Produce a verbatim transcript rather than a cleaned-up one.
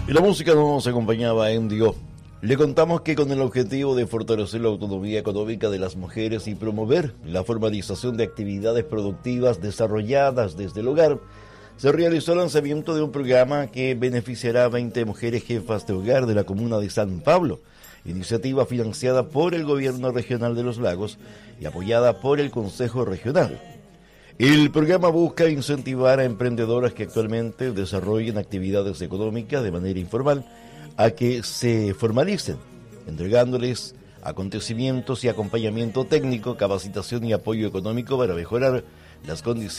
Y la música nos acompañaba en Dio. Le contamos que con el objetivo de fortalecer la autonomía económica de las mujeres y promover la formalización de actividades productivas desarrolladas desde el hogar, se realizó el lanzamiento de un programa que beneficiará a veinte mujeres jefas de hogar de la comuna de San Pablo, iniciativa financiada por el Gobierno Regional de los Lagos y apoyada por el Consejo Regional. El programa busca incentivar a emprendedoras que actualmente desarrollen actividades económicas de manera informal a que se formalicen, entregándoles acontecimientos y acompañamiento técnico, capacitación y apoyo económico para mejorar las condiciones